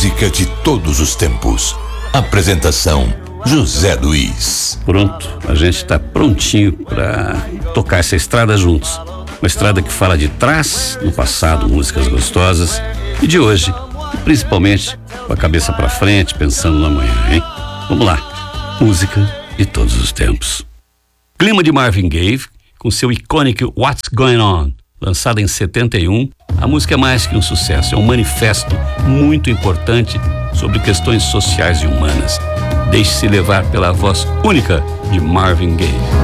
música de todos os tempos. Apresentação: José Luiz. Pronto, a gente está prontinho para tocar essa estrada juntos. Uma estrada que fala de trás, no passado, músicas gostosas, e de hoje, principalmente com a cabeça para frente, pensando no amanhã, hein? Vamos lá, música de todos os tempos. Clima de Marvin Gaye, com seu icônico What's Going On, lançada em 71, a música é mais que um sucesso, é um manifesto muito importante sobre questões sociais e humanas. Deixe-se levar pela voz única de Marvin Gaye.